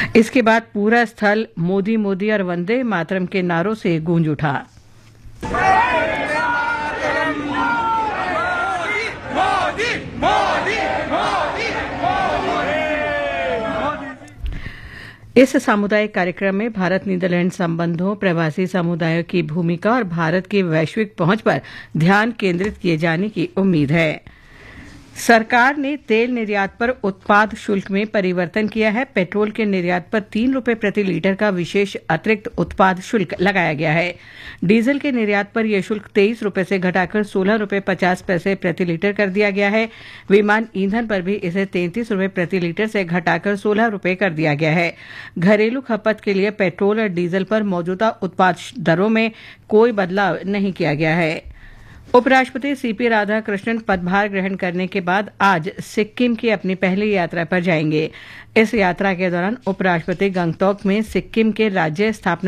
इसके बाद पूरा स्थल मोदी मोदी और वंदे मातरम के नारों से गूंज उठा। इस सामुदायिक कार्यक्रम में भारत नीदरलैंड संबंधों, प्रवासी समुदायों की भूमिका और भारत की वैश्विक पहुंच पर ध्यान केंद्रित किए जाने की उम्मीद है। सरकार ने तेल निर्यात पर उत्पाद शुल्क में परिवर्तन किया है। पेट्रोल के निर्यात पर ₹3 प्रति लीटर का विशेष अतिरिक्त उत्पाद शुल्क लगाया गया है। डीजल के निर्यात पर यह शुल्क ₹23 से घटाकर ₹16.50 प्रति लीटर कर दिया गया है। विमान ईंधन पर भी इसे ₹33 प्रति लीटर से घटाकर ₹16 कर दिया गया है। घरेलू खपत के लिए पेट्रोल और डीजल पर मौजूदा उत्पाद दरों में कोई बदलाव नहीं किया गया है। उपराष्ट्रपति सीपी राधाकृष्णन पदभार ग्रहण करने के बाद आज सिक्किम की अपनी पहली यात्रा पर जाएंगे। इस यात्रा के दौरान उपराष्ट्रपति गंगटोक में सिक्किम के राज्य स्थापना